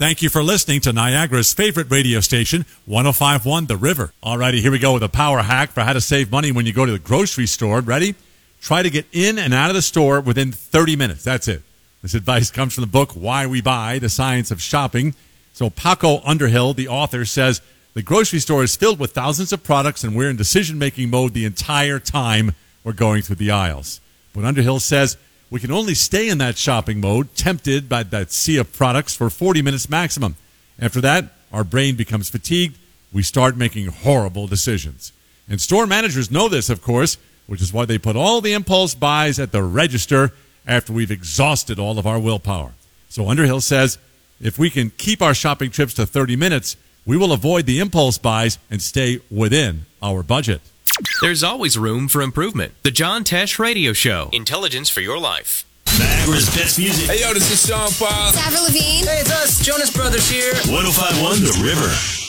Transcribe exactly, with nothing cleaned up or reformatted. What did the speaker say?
Thank you for listening to Niagara's favorite radio station, one oh five point one The River. Alrighty, here we go with a power hack for how to save money when you go to the grocery store. Ready? Try to get in and out of the store within thirty minutes. That's it. This advice comes from the book Why We Buy, The Science of Shopping. So Paco Underhill, the author, says the grocery store is filled with thousands of products and we're in decision-making mode the entire time we're going through the aisles. But Underhill says we can only stay in that shopping mode, tempted by that sea of products, for forty minutes maximum. After that, our brain becomes fatigued. We start making horrible decisions. And store managers know this, of course, which is why they put all the impulse buys at the register after we've exhausted all of our willpower. So Underhill says if we can keep our shopping trips to thirty minutes, we will avoid the impulse buys and stay within our budget. There's always room for improvement. The John Tesh Radio Show. Intelligence for your life. Niagara's best music. Hey, yo, this is Sean Paul. Avril Lavigne. Hey, it's us, Jonas Brothers here. one oh five point one The River.